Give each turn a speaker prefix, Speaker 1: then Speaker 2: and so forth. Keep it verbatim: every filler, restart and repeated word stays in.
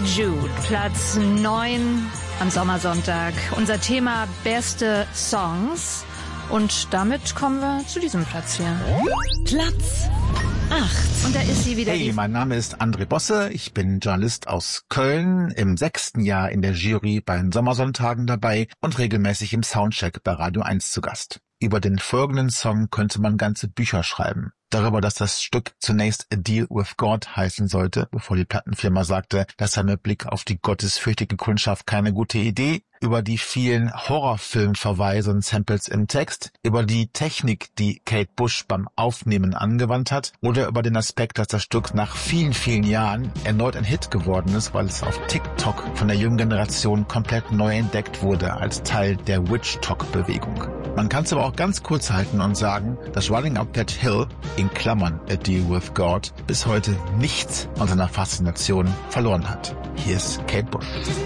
Speaker 1: Jude, Platz neun am Sommersonntag. Unser Thema beste Songs. Und damit kommen wir zu diesem Platz hier.
Speaker 2: Platz acht.
Speaker 1: Und da ist sie wieder.
Speaker 3: Hey, mein Name ist André Bosse. Ich bin Journalist aus Köln, im sechsten Jahr in der Jury bei den Sommersonntagen dabei und regelmäßig im Soundcheck bei Radio eins zu Gast. Über den folgenden Song könnte man ganze Bücher schreiben. Darüber, dass das Stück zunächst A Deal with God heißen sollte, bevor die Plattenfirma sagte, das sei mit Blick auf die gottesfürchtige Kundschaft keine gute Idee. Über die vielen Horrorfilmverweise und Samples im Text, über die Technik, die Kate Bush beim Aufnehmen angewandt hat, oder über den Aspekt, dass das Stück nach vielen, vielen Jahren erneut ein Hit geworden ist, weil es auf TikTok von der jungen Generation komplett neu entdeckt wurde als Teil der Witch-Talk-Bewegung. Man kann es aber auch ganz kurz halten und sagen, dass Running Up That Hill, in Klammern A Deal with God, bis heute nichts an seiner Faszination verloren hat. Hier ist Kate Bush.